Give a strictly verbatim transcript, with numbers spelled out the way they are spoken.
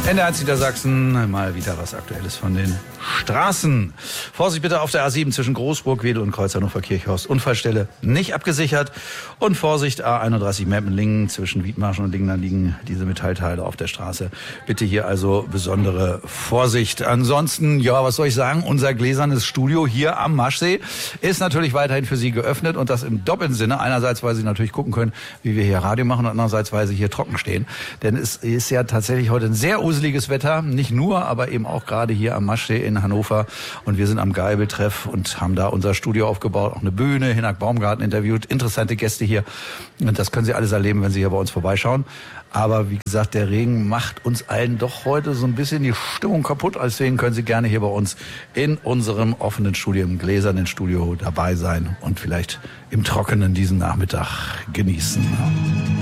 In der eins Niedersachsen mal wieder was Aktuelles von den Straßen. Vorsicht bitte auf der A sieben zwischen Großburg, Wedel und Kreuz Hannover-Kirchhorst. Unfallstelle nicht abgesichert. Und Vorsicht A einunddreißig Meppenlingen zwischen Wiedmarschen und Lingen. Da liegen diese Metallteile auf der Straße. Bitte hier also besondere Vorsicht. Ansonsten, ja, was soll ich sagen? Unser gläsernes Studio hier am Maschsee ist natürlich weiterhin für Sie geöffnet. Und das im doppelten Sinne. Einerseits, weil Sie natürlich gucken können, wie wir hier Radio machen. Und andererseits, weil Sie hier trocken stehen. Denn es ist ja tatsächlich heute ein sehr useliges Wetter, nicht nur, aber eben auch gerade hier am Maschsee in Hannover. Und wir sind am Geibeltreff und haben da unser Studio aufgebaut, auch eine Bühne, Hinak Baumgarten interviewt, interessante Gäste hier. Und das können Sie alles erleben, wenn Sie hier bei uns vorbeischauen. Aber wie gesagt, der Regen macht uns allen doch heute so ein bisschen die Stimmung kaputt. Deswegen können Sie gerne hier bei uns in unserem offenen Studio, im gläsernen Studio dabei sein und vielleicht im Trockenen diesen Nachmittag genießen.